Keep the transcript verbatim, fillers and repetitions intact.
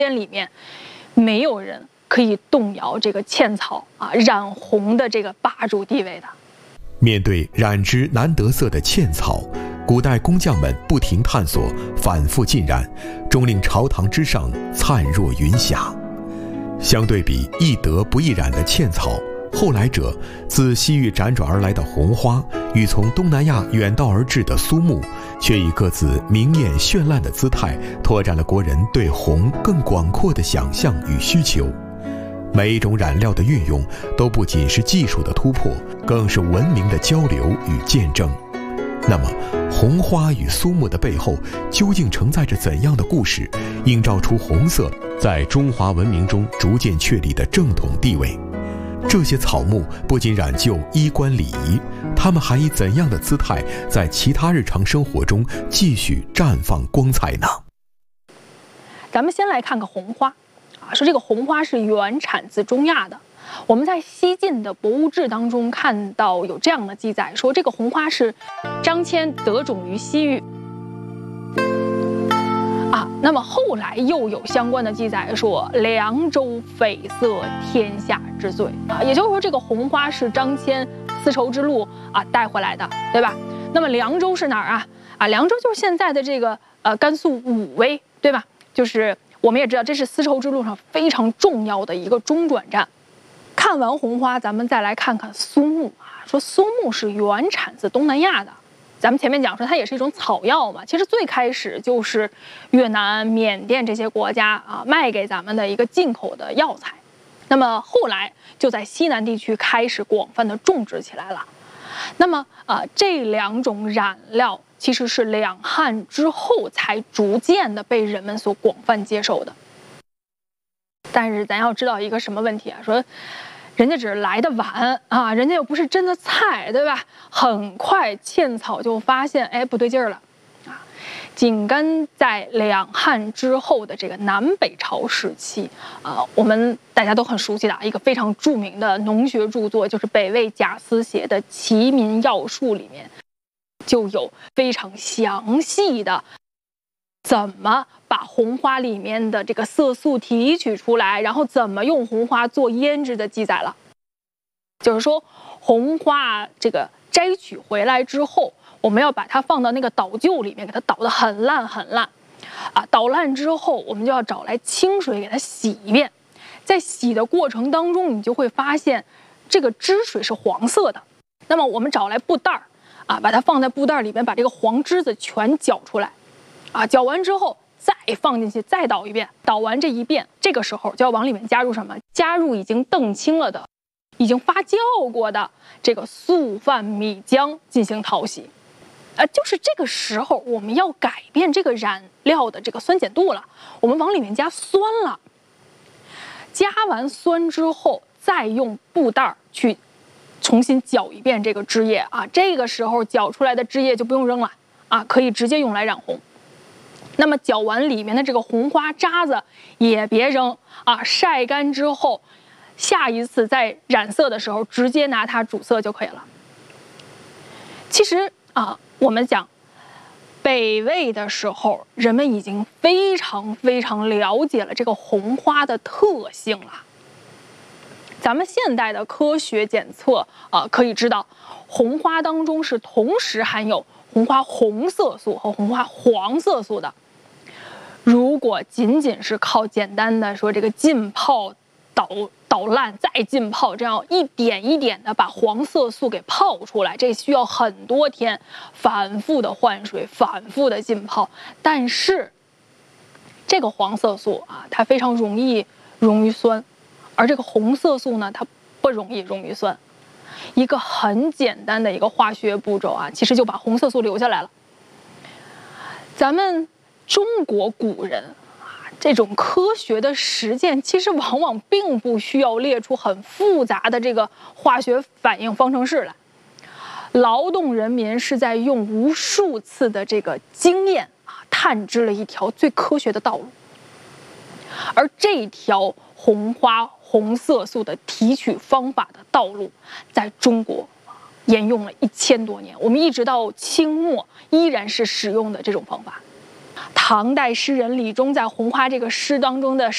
间里面，没有人可以动摇这个茜草啊染红的这个霸主地位的。 面对染之难得色的茜草，古代工匠们不停探索，反复浸染，终令朝堂之上灿若云霞。相对比易得不易染的茜草，后来者自西域辗转而来的红花，与从东南亚远道而至的苏木，却以各自明艳绚烂的姿态，拓展了国人对红更广阔的想象与需求。每一种染料的运用，都不仅是技术的突破，更是文明的交流与见证。那么，红花与苏木的背后，究竟承载着怎样的故事，映照出红色在中华文明中逐渐确立的正统地位？这些草木不仅染就衣冠礼仪，它们还以怎样的姿态，在其他日常生活中继续绽放光彩呢？ 咱们先来看看红花。啊，说这个红花是原产自中亚的。我们在西晋的博物志当中看到有这样的记载，说这个红花是张骞得种于西域。啊，那么后来又有相关的记载说，凉州绯色天下之最啊，也就是说这个红花是张骞丝绸之路啊带回来的，对吧？那么凉州是哪儿啊？啊，凉州就是现在的这个呃甘肃武威，对吧？就是。我们也知道，这是丝绸之路上非常重要的一个中转站。看完红花，咱们再来看看苏木啊。说苏木是原产自东南亚的，咱们前面讲说它也是一种草药嘛。其实最开始就是越南、缅甸这些国家啊卖给咱们的一个进口的药材。那么后来就在西南地区开始广泛的种植起来了。那么啊，这两种染料其实是两汉之后才逐渐的被人们所广泛接受的。但是咱要知道一个什么问题啊？说人家只是来的晚啊，人家又不是真的菜，对吧？很快茜草就发现，哎，不对劲儿了啊！紧跟在两汉之后的这个南北朝时期啊，我们大家都很熟悉的一个非常著名的农学著作，就是北魏贾思勰的《齐民要术》里面。就有非常详细的怎么把红花里面的这个色素提取出来，然后怎么用红花做胭脂的记载了。就是说，红花这个摘取回来之后，我们要把它放到那个捣臼里面，给它捣得很烂很烂，啊，捣烂之后，我们就要找来清水给它洗一遍。在洗的过程当中，你就会发现这个汁水是黄色的。那么我们找来布袋儿。啊，把它放在布袋里面，把这个黄汁子全搅出来，啊，搅完之后再放进去，再捣一遍。捣完这一遍，这个时候就要往里面加入什么？加入已经澄清了的、已经发酵过的这个素饭米浆进行淘洗。啊，就是这个时候我们要改变这个染料的这个酸碱度了，我们往里面加酸了。加完酸之后，再用布袋去。重新搅一遍这个汁液啊，这个时候搅出来的汁液就不用扔了啊，可以直接用来染红。那么搅完里面的这个红花渣子也别扔啊，晒干之后，下一次在染色的时候直接拿它主色就可以了。其实啊，我们讲北魏的时候，人们已经非常非常了解了这个红花的特性了。咱们现代的科学检测啊、呃，可以知道，红花当中是同时含有红花红色素和红花黄色素的。如果仅仅是靠简单的说这个浸泡、捣捣烂再浸泡，这样一点一点的把黄色素给泡出来，这需要很多天，反复的换水，反复的浸泡。但是这个黄色素啊，它非常容易溶于酸。而这个红色素呢，它不容易溶于酸，一个很简单的一个化学步骤啊，其实就把红色素留下来了。咱们中国古人啊，这种科学的实践，其实往往并不需要列出很复杂的这个化学反应方程式来，劳动人民是在用无数次的这个经验啊，探知了一条最科学的道路。而这条红花红色素的提取方法的道路，在中国沿用了一千多年，我们一直到清末依然是使用的这种方法。唐代诗人李忠在《红花》这个诗当中的